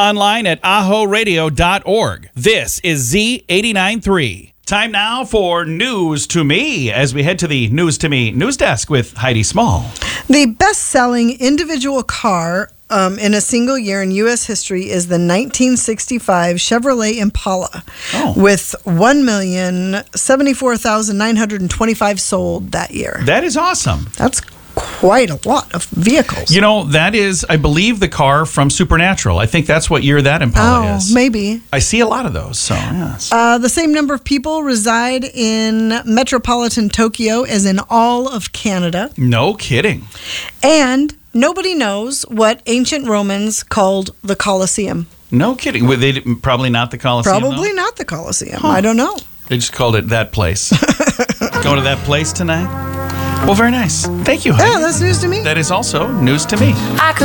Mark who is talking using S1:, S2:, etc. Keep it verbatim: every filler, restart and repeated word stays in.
S1: Online at aho radio dot org. This is Z eighty-nine point three. Time now for News to Me as we head to the News to Me news desk with Heidi Small.
S2: The best-selling individual car um, in a single year in U S history is the nineteen sixty-five Chevrolet Impala,
S1: Oh.
S2: with one million seventy-four thousand nine hundred twenty-five sold that year.
S1: That is awesome.
S2: That's quite a lot of vehicles.
S1: You know, that is, I believe, the car from Supernatural. I think that's what year that Impala
S2: oh,
S1: is.
S2: maybe.
S1: I see a lot of those, so yes.
S2: Uh, the same number of people reside in metropolitan Tokyo as in all of Canada.
S1: No kidding.
S2: And nobody knows what ancient Romans called the Colosseum.
S1: No kidding. Well, they didn't- probably not the Colosseum,
S2: Probably
S1: though?
S2: not the Colosseum.
S1: Huh.
S2: I don't know.
S1: They just called it that place. Going to that place tonight? Well, very nice. Thank you, Heidi.
S2: Yeah, that's news to me.
S1: That is also news to me.